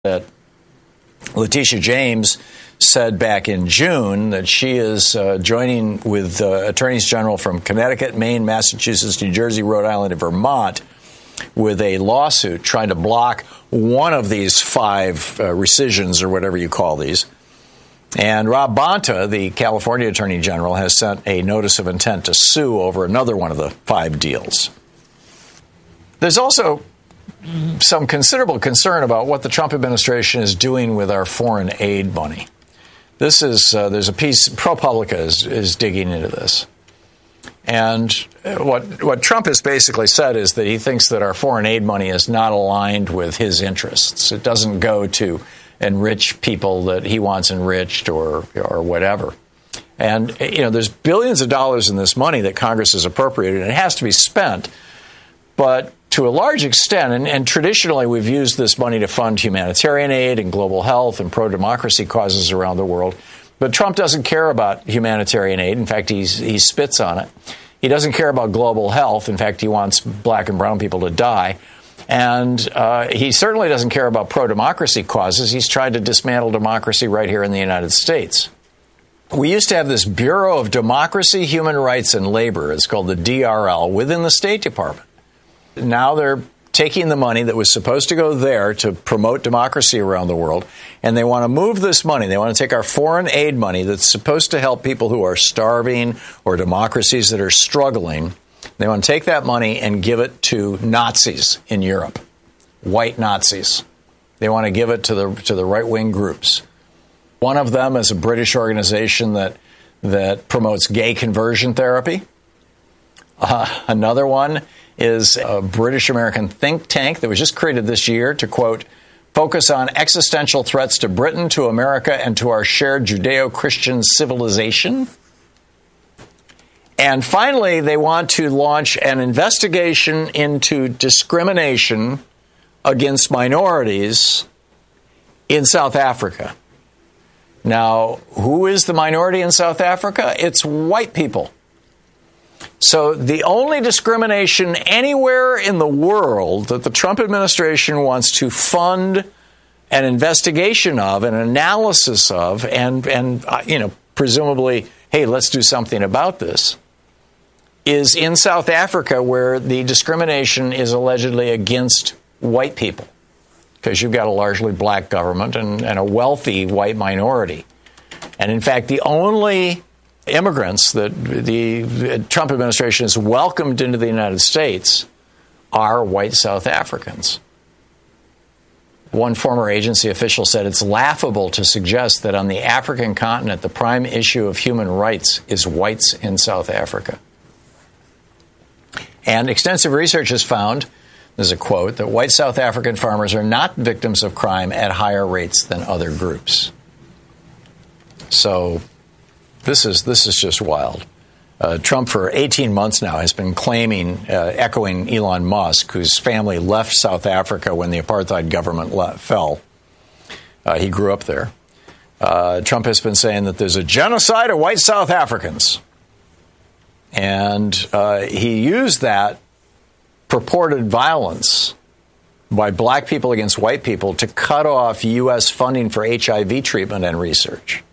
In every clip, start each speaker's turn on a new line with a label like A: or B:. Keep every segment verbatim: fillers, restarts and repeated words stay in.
A: that Letitia James said back in June that she is uh, joining with uh, attorneys general from Connecticut, Maine, Massachusetts, New Jersey, Rhode Island, and Vermont with a lawsuit trying to block one of these five uh, rescissions or whatever you call these. And Rob Bonta, the California Attorney General, has sent a notice of intent to sue over another one of the five deals. There's also some considerable concern about what the Trump administration is doing with our foreign aid money. This is, uh, there's a piece, ProPublica is, is digging into this. And what, what Trump has basically said is that he thinks that our foreign aid money is not aligned with his interests. It doesn't go to enrich people that he wants enriched or, or whatever. And, you know, there's billions of dollars in this money that Congress has appropriated, and it has to be spent. But to a large extent, and, and traditionally we've used this money to fund humanitarian aid and global health and pro-democracy causes around the world. But Trump doesn't care about humanitarian aid. In fact, he's, he spits on it. He doesn't care about global health. In fact, he wants black and brown people to die. And uh, he certainly doesn't care about pro-democracy causes. He's tried to dismantle democracy right here in the United States. We used to have this Bureau of Democracy, Human Rights, and Labor. It's called the D R L within the State Department. Now they're taking the money that was supposed to go there to promote democracy around the world, and they want to move this money. They want to take our foreign aid money that's supposed to help people who are starving or democracies that are struggling. They want to take that money and give it to Nazis in Europe, white Nazis. They want to give it to the to the right-wing groups. One of them is a British organization that that promotes gay conversion therapy. Uh, another one is a British-American think tank that was just created this year to, quote, focus on existential threats to Britain, to America, and to our shared Judeo-Christian civilization. And finally, they want to launch an investigation into discrimination against minorities in South Africa. Now, who is the minority in South Africa? It's white people. So the only discrimination anywhere in the world that the Trump administration wants to fund an investigation of, an analysis of, and, and uh, you know, presumably, hey, let's do something about this, is in South Africa, where the discrimination is allegedly against white people, because you've got a largely black government and, and a wealthy white minority. And in fact, the only immigrants that the Trump administration has welcomed into the United States are white South Africans. One former agency official said it's laughable to suggest that on the African continent, the prime issue of human rights is whites in South Africa. And extensive research has found, there's a quote, that white South African farmers are not victims of crime at higher rates than other groups. So This is this is just wild. Uh, Trump, for eighteen months now, has been claiming, uh, echoing Elon Musk, whose family left South Africa when the apartheid government le- fell. Uh, he grew up there. Uh, Trump has been saying that there's a genocide of white South Africans. And uh, he used that purported violence by black people against white people to cut off U S funding for H I V treatment and research.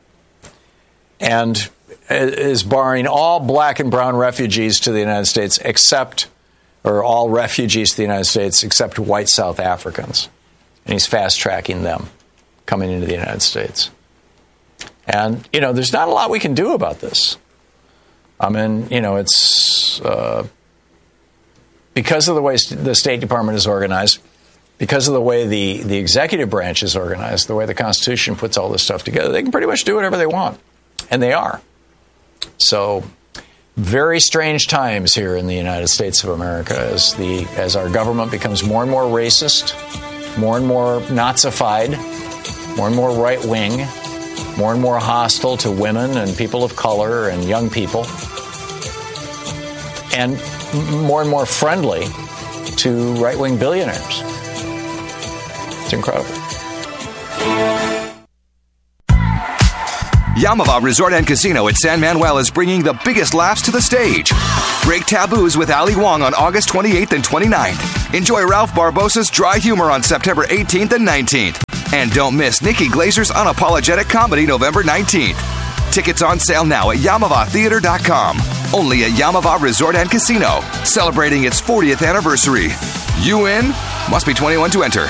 A: And is barring all black and brown refugees to the United States except, or all refugees to the United States except white South Africans. And he's fast-tracking them coming into the United States. And, you know, there's not a lot we can do about this. I mean, you know, it's uh, because of the way the State Department is organized, because of the way the, the executive branch is organized, the way the Constitution puts all this stuff together, they can pretty much do whatever they want. And they are. So, very strange times here in the United States of America as the as our government becomes more and more racist, more and more Nazified, more and more right-wing, more and more hostile to women and people of color and young people, and more and more friendly to right-wing billionaires. It's incredible.
B: Yamava Resort and Casino at San Manuel is bringing the biggest laughs to the stage. Break taboos with Ali Wong on August twenty-eighth and twenty-ninth. Enjoy Ralph Barbosa's dry humor on September eighteenth and nineteenth. And don't miss Nikki Glazer's unapologetic comedy November nineteenth. Tickets on sale now at Yamava Theater dot com. Only at Yamava Resort and Casino, celebrating its fortieth anniversary. You in? Must be twenty-one to enter.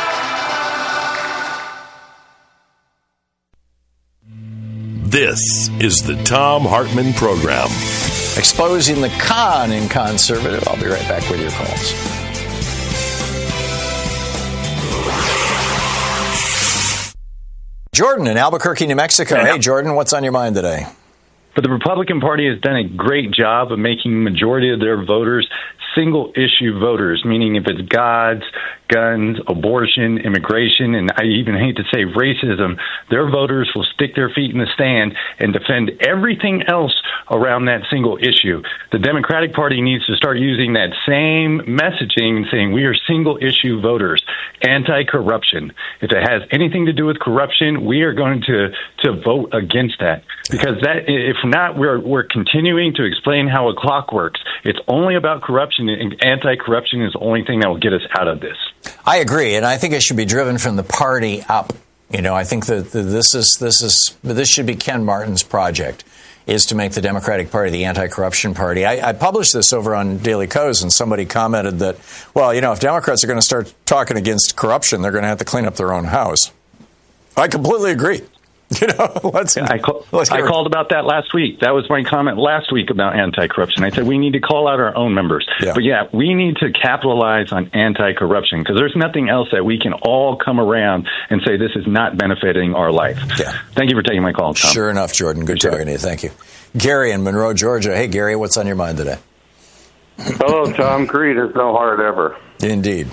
C: This is the Thom Hartmann Program.
A: Exposing the con in conservative. I'll be right back with your calls. Jordan in Albuquerque, New Mexico.
D: Yeah.
A: Hey, Jordan, what's on your mind today?
D: But the Republican Party has done a great job of making the majority of their voters single-issue voters, meaning if it's gods, guns, abortion, immigration, and I even hate to say racism, their voters will stick their feet in the stand and defend everything else around that single issue. The Democratic Party needs to start using that same messaging and saying we are single-issue voters, anti-corruption. If it has anything to do with corruption, we are going to, to vote against that. Because that, if not, we're, we're continuing to explain how a clock works. It's only about corruption, and anti-corruption is the only thing that will get us out of this.
A: I agree, and I think it should be driven from the party up. You know, I think that this is this is this should be Ken Martin's project, is to make the Democratic Party the anti-corruption party. I, I published this over on Daily Kos, and somebody commented that, well, you know, if Democrats are going to start talking against corruption, they're going to have to clean up their own house. I completely agree. You know, let's.
D: Yeah, I, call,
A: let's
D: I called about that last week. That was my comment last week about anti-corruption. I said we need to call out our own members.
A: Yeah.
D: But yeah, we need to capitalize on anti-corruption because there's nothing else that we can all come around and say this is not benefiting our life.
A: Yeah.
D: Thank you for taking my call, Tom.
A: Sure enough, Jordan. Good talking to you. Thank you. Gary in Monroe, Georgia. Hey, Gary, what's on your mind today?
E: Hello, Tom. Greed is no hard ever.
A: Indeed.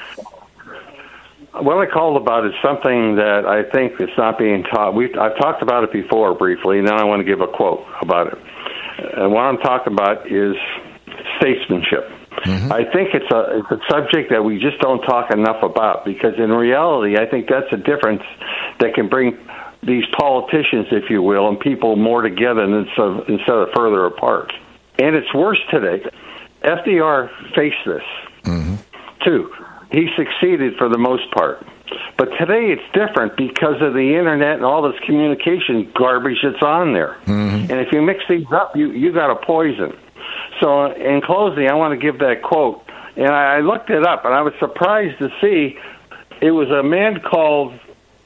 E: What I called about is something that I think is not being taught. We've, I've talked about it before briefly, and then I want to give a quote about it. And what I'm talking about is statesmanship. Mm-hmm. I think it's a, it's a subject that we just don't talk enough about because in reality, I think that's a difference that can bring these politicians, if you will, and people more together instead of, instead of further apart. And it's worse today. F D R faced this, mm-hmm. too. He succeeded for the most part. But today it's different because of the Internet and all this communication garbage that's on there. Mm-hmm. And if you mix these up, you, you got a poison. So in closing, I want to give that quote. And I, I looked it up, and I was surprised to see it was a man called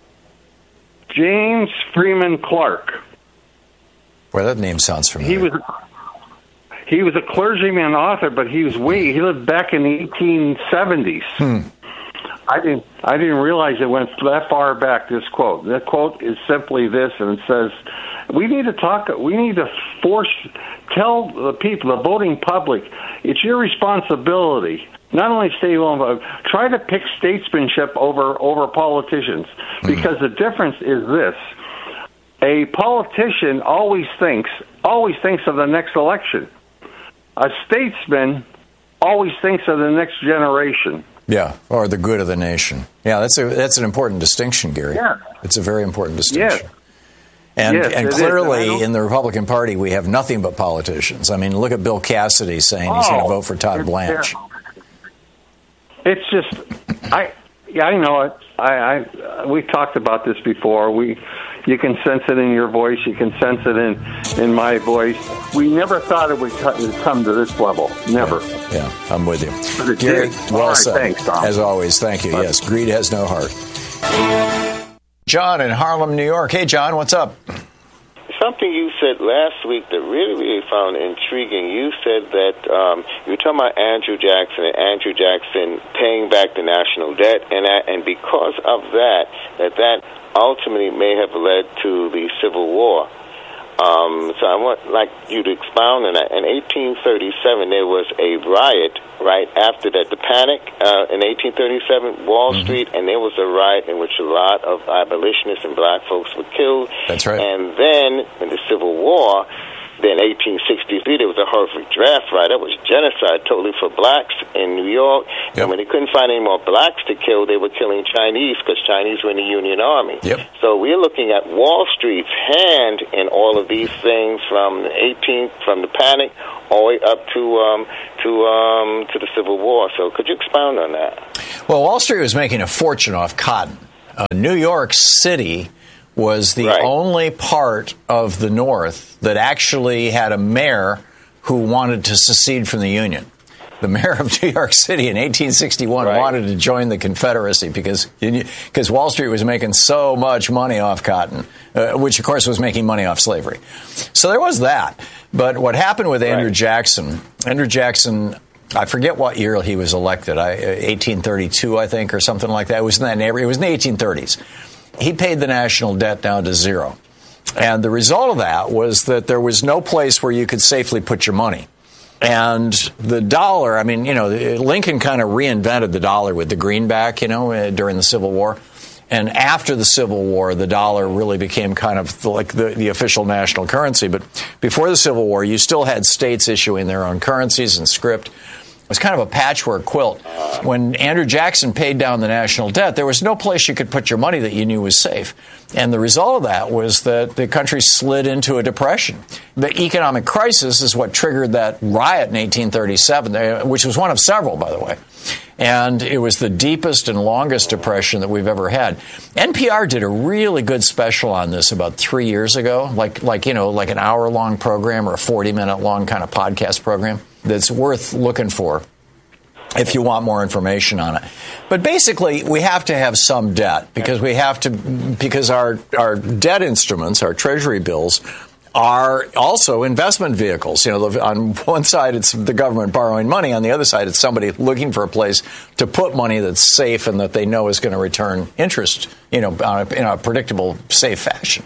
E: James Freeman Clark.
A: Well, that name sounds familiar.
E: He was he was a clergyman author, but he was way he lived back in the eighteen seventies. Hmm. I didn't I didn't realize it went that far back. This quote, that quote is simply this, and it says, "We need to talk. We need to force tell the people, the voting public, it's your responsibility." Not only stay alone, but try to pick statesmanship over over politicians, because mm. the difference is this: a politician always thinks always thinks of the next election. A statesman always thinks of the next generation.
A: Yeah, or the good of the nation. Yeah, that's a that's an important distinction, Gary.
E: Yeah,
A: it's a very important distinction.
E: Yes.
A: And,
E: yes,
A: and clearly, and in the Republican Party, we have nothing but politicians. I mean, look at Bill Cassidy saying oh, he's going to vote for Todd Blanche.
E: It's just, I, yeah, I know it. I, I, we talked about this before. We, you can sense it in your voice. You can sense it in, in my voice. We never thought it would come to this level. Never.
A: Yeah, yeah, I'm with you, Gary. Well
E: right,
A: said.
E: Thanks, Tom.
A: As always, thank you. Yes, greed has no heart. John in Harlem, New York. Hey, John, what's up?
F: Something you said last week that really, really found intriguing. You said that um, you were talking about Andrew Jackson and Andrew Jackson paying back the national debt, and and because of that, that that ultimately may have led to the Civil War. Um, so I want like you to expound on that. In eighteen thirty-seven, there was a riot right after that, the panic uh, in eighteen thirty-seven, Wall mm-hmm. Street, and there was a riot in which a lot of abolitionists and black folks were killed.
A: That's right.
F: And then in the Civil War, Then eighteen sixty-three, there was a horrific draft riot. That was genocide totally for blacks in New York. Yep. And when they couldn't find any more blacks to kill, they were killing Chinese because Chinese were in the Union Army.
A: Yep.
F: So we're looking at Wall Street's hand in all of these things from the eighteenth, from the panic, all the way up to um, to um, to the Civil War. So could you expound on that?
A: Well, Wall Street was making a fortune off cotton. Uh, New York City was the
F: right.
A: only part of the North that actually had a mayor who wanted to secede from the Union. The mayor of New York City in eighteen sixty-one right. wanted to join the Confederacy because because Wall Street was making so much money off cotton, uh, which, of course, was making money off slavery. So there was that. But what happened with Andrew right. Jackson, Andrew Jackson, I forget what year he was elected, I, eighteen thirty-two, I think, or something like that. It was in that neighborhood. It was in the eighteen thirties. He paid the national debt down to zero. And the result of that was that there was no place where you could safely put your money. And the dollar, I mean, you know, Lincoln kind of reinvented the dollar with the greenback, you know, during the Civil War. And after the Civil War, the dollar really became kind of like the, the official national currency. But before the Civil War, you still had states issuing their own currencies and script. It was kind of a patchwork quilt. When Andrew Jackson paid down the national debt, there was no place you could put your money that you knew was safe. And the result of that was that the country slid into a depression. The economic crisis is what triggered that riot in eighteen thirty-seven, which was one of several, by the way. And it was the deepest and longest depression that we've ever had. N P R did a really good special on this about three years ago, like, like you know, like an hour-long program or a forty-minute-long kind of podcast program that's worth looking for if you want more information on it. But basically, we have to have some debt because we have to, because our, our debt instruments, our treasury bills, are also investment vehicles. You know, on one side, it's the government borrowing money. On the other side, it's somebody looking for a place to put money that's safe and that they know is going to return interest, you know, in a predictable, safe fashion.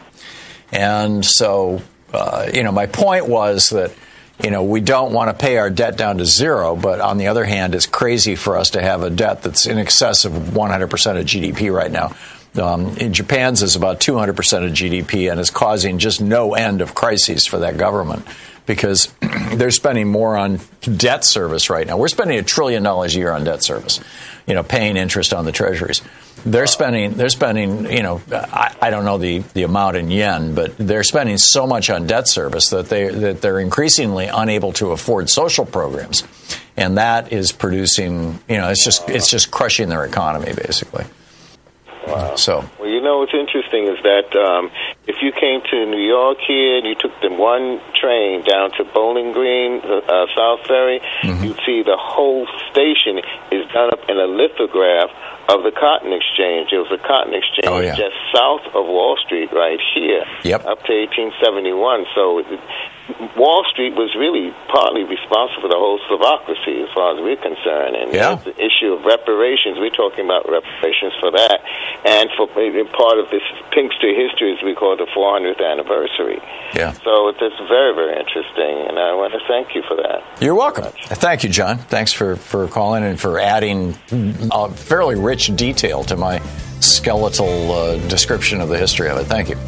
A: And so, uh, you know, my point was that, you know, we don't want to pay our debt down to zero, but on the other hand, it's crazy for us to have a debt that's in excess of one hundred percent of G D P right now. Um, in Japan's is about two hundred percent of G D P and is causing just no end of crises for that government because they're spending more on debt service right now. We're spending a trillion dollars a year on debt service, you know, paying interest on the treasuries. They're spending, they're spending, you know, I, I don't know the, the amount in yen, but they're spending so much on debt service that they that they're increasingly unable to afford social programs, and that is producing, you know, it's just it's just crushing their economy basically.
F: Wow.
A: So,
F: well, you know what's interesting is that um, if you came to New York here and you took the one train down to Bowling Green, uh, South Ferry, mm-hmm. you'd see the whole station is done up in a lithograph of the Cotton Exchange. It was a Cotton Exchange
A: oh, yeah.
F: just south of Wall Street right here,
A: yep.
F: up to eighteen seventy-one. So it, Wall Street was really partly responsible for the whole Slavocracy as far as we're concerned. And
A: yeah.
F: the issue of reparations, we're talking about reparations for that. And for part of this Pinkster history, as we call it, the four hundredth anniversary.
A: Yeah.
F: So it's very, very interesting, and I want to thank you for that.
A: You're welcome. Thank you, John. Thanks for, for calling and for adding a fairly rich detail to my skeletal uh, description of the history of it. Thank you.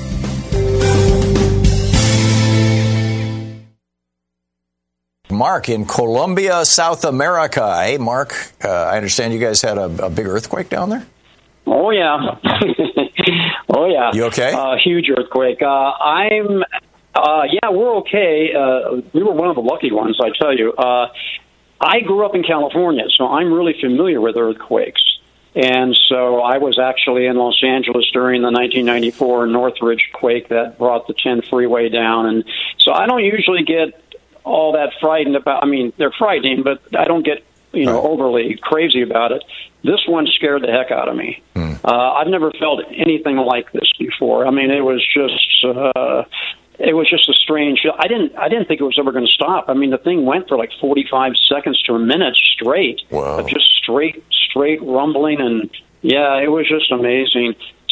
A: Mark in Colombia, South America. Hey, Mark, uh, I understand you guys had a, a big earthquake down there?
G: Oh, yeah. oh, yeah.
A: You okay?
G: Uh, huge earthquake. Uh, I'm, uh, yeah, we're okay. Uh, we were one of the lucky ones, I tell you. Uh, I grew up in California, so I'm really familiar with earthquakes. And so I was actually in Los Angeles during the nineteen ninety-four Northridge quake that brought the ten freeway down. And so I don't usually get all that frightened about, I mean, they're frightening, but I don't get, you know, right. overly crazy about it. This one scared the heck out of me. Mm. Uh, I've never felt anything like this before. I mean, it was just, uh, it was just a strange, I didn't, I didn't think it was ever going to stop. I mean, the thing went for like forty-five seconds to a minute straight,
A: wow.
G: just straight, straight rumbling. And yeah, it was just amazing.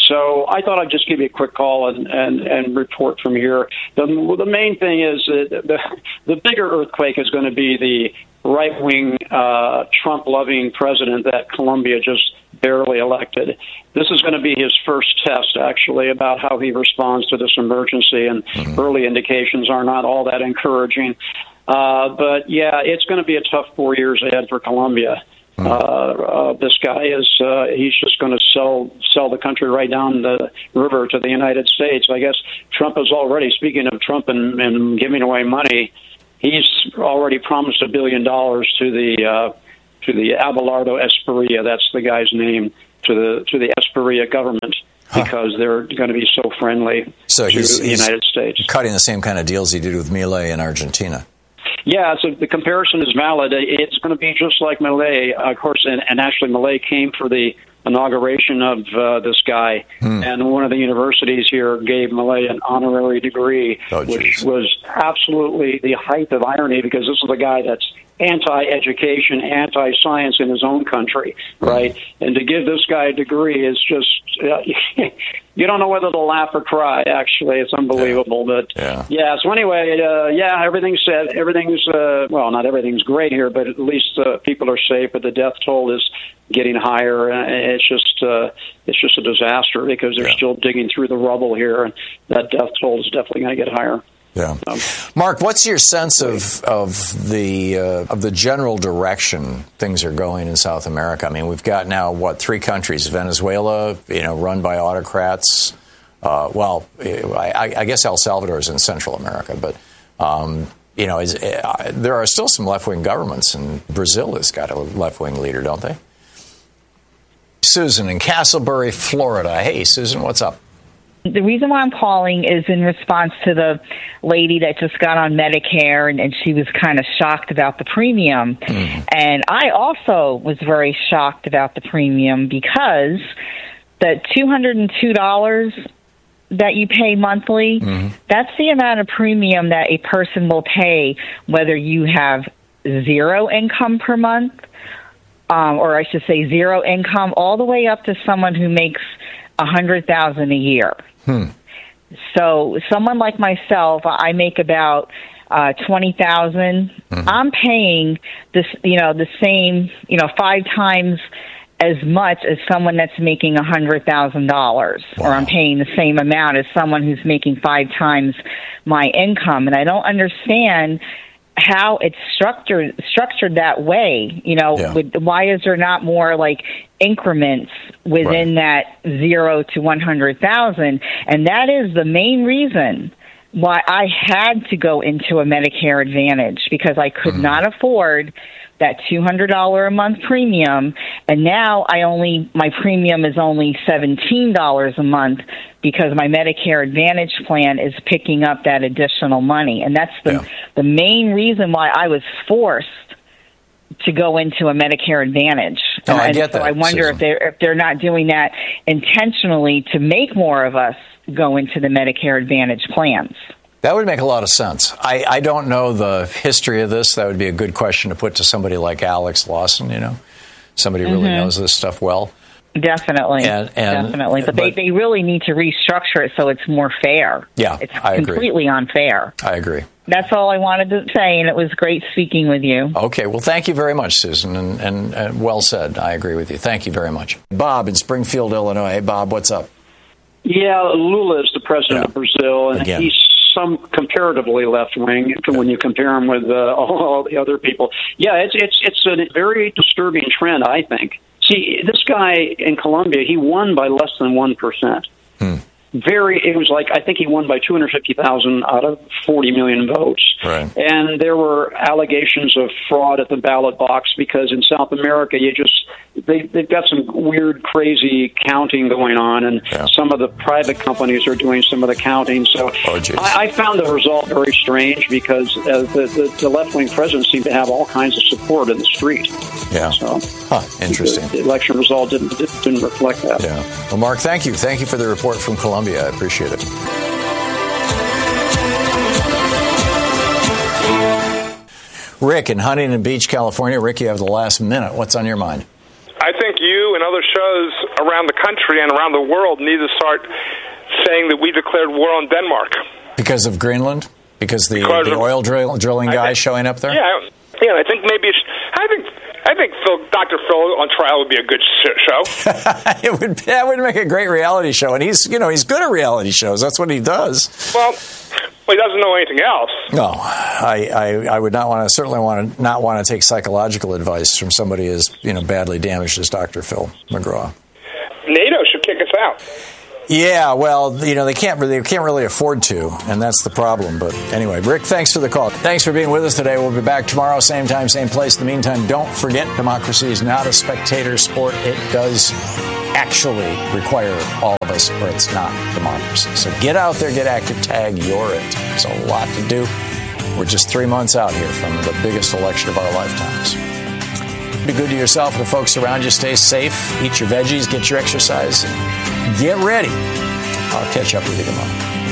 G: So I thought I'd just give you a quick call and, and, and report from here. The, the main thing is that the, the bigger earthquake is going to be the right-wing, uh, Trump-loving president that Colombia just barely elected. This is going to be his first test, actually, about how he responds to this emergency, and mm-hmm. early indications are not all that encouraging. Uh, but, yeah, it's going to be a tough four years ahead for Colombia. Mm-hmm. Uh, uh, this guy is, uh, he's just going to sell sell the country right down the river to the United States. I guess Trump is already, speaking of Trump and, and giving away money, he's already promised a billion dollars to the uh, to the Abelardo Esperia. That's the guy's name, to the to the Esperia government, because huh. they're going to be so friendly
A: so
G: to
A: he's,
G: the United States.
A: Cutting the same kind of deals he did with Milei in Argentina.
G: Yeah, so the comparison is valid. It's going to be just like Milei, of course, and, and actually Milei came for the inauguration of uh, this guy, hmm. and one of the universities here gave Milei an honorary degree,
A: oh,
G: which was absolutely the height of irony, because this is a guy that's anti-education, anti-science in his own country, right? Mm-hmm. And to give this guy a degree is just, uh, you don't know whether to laugh or cry, actually. It's unbelievable. Yeah. But, yeah. yeah, so anyway, uh, yeah, everything's said. Everything's, uh, well, not everything's great here, but at least uh, people are safe, but the death toll is getting higher. Uh, it's just uh, it's just a disaster, because they're yeah. still digging through the rubble here, and that death toll is definitely going to get higher.
A: Yeah, um, Mark, what's your sense of of the uh, of the general direction things are going in South America? I mean, we've got now what three countries: Venezuela, you know, run by autocrats. Uh, well, I, I guess El Salvador is in Central America, but um, you know, is, uh, there are still some left wing governments, and Brazil has got a left wing leader, don't they? Susan in Castleberry, Florida. Hey, Susan, what's up?
H: The reason why I'm calling is in response to the lady that just got on Medicare, and, and she was kind of shocked about the premium. Mm. And I also was very shocked about the premium, because the two hundred two dollars that you pay monthly, mm-hmm. that's the amount of premium that a person will pay whether you have zero income per month, um, or I should say zero income, all the way up to someone who makes one hundred thousand dollars a year. Hmm. So someone like myself, I make about uh, twenty thousand dollars. Mm-hmm. I'm paying this, you know, the same, you know, five times as much as someone that's making one hundred thousand dollars, wow. or I'm paying the same amount as someone who's making five times my income. And I don't understand how it's structured structured that way. You know, yeah. with, why is there not more like increments within right. that zero to one hundred thousand? And that is the main reason why I had to go into a Medicare Advantage, because I could mm-hmm. not afford that two hundred dollars a month premium. And now I only, my premium is only seventeen dollars a month, because my Medicare Advantage plan is picking up that additional money. And that's the, yeah. the main reason why I was forced to go into a Medicare Advantage.
A: Oh, I
H: and
A: get
H: so
A: that.
H: I wonder
A: Susan.
H: if they're, if they're not doing that intentionally to make more of us go into the Medicare Advantage plans.
A: That would make a lot of sense. I, I don't know the history of this. That would be a good question to put to somebody like Alex Lawson, you know, somebody who really mm-hmm. knows this stuff well.
H: Definitely, and, and, definitely. But, but they, they really need to restructure it so it's more fair.
A: Yeah,
H: it's
A: I
H: completely
A: agree.
H: unfair.
A: I agree.
H: That's all I wanted to say, and it was great speaking with you.
A: Okay, well, thank you very much, Susan, and, and, and well said. I agree with you. Thank you very much. Bob in Springfield, Illinois. Hey, Bob, what's up?
G: Yeah, Lula is the president yeah. of Brazil, and Again. he's some comparatively left-wing yeah. when you compare him with uh, all, all the other people. Yeah, it's it's it's a very disturbing trend, I think. See, this guy in Colombia, he won by less than one percent. Hmm. Very, it was like, I think he won by two hundred fifty thousand out of forty million votes.
A: Right.
G: And there were allegations of fraud at the ballot box, because in South America, you just, they, they've got some weird, crazy counting going on, and yeah. some of the private companies are doing some of the counting. So
A: oh,
G: I, I found the result very strange, because uh, the, the, the left-wing president seemed to have all kinds of support in the street.
A: Yeah.
G: So,
A: huh, interesting.
G: The, the election result didn't, didn't reflect that.
A: Yeah. Well, Mark, thank you. Thank you for the report from Colombia. I appreciate it. Rick in Huntington Beach, California. Rick, you have the last minute. What's on your mind?
I: I think you and other shows around the country and around the world need to start saying that we declared war on Denmark.
A: Because of Greenland? Because the,
I: because
A: the
I: of,
A: oil drill, drilling guy
I: think,
A: showing up there?
I: Yeah, yeah. I think maybe it's, I think I think Phil, Doctor Phil on trial would be a good show.
A: It would that would make a great reality show, and he's you know he's good at reality shows. That's what he does.
I: Well, well he doesn't know anything else.
A: No, I, I, I would not want to certainly want to not want to take psychological advice from somebody as you know badly damaged as Doctor Phil McGraw.
I: NATO should kick us out.
A: Yeah, well, you know, they can't really, they can't really afford to, and that's the problem. But anyway, Rick, thanks for the call. Thanks for being with us today. We'll be back tomorrow, same time, same place. In the meantime, don't forget, democracy is not a spectator sport. It does actually require all of us, or it's not democracy. So get out there, get active, tag, you're it. There's a lot to do. We're just three months out here from the biggest election of our lifetimes. Be good to yourself and the folks around you. Stay safe. Eat your veggies. Get your exercise. Get ready. I'll catch up with you tomorrow.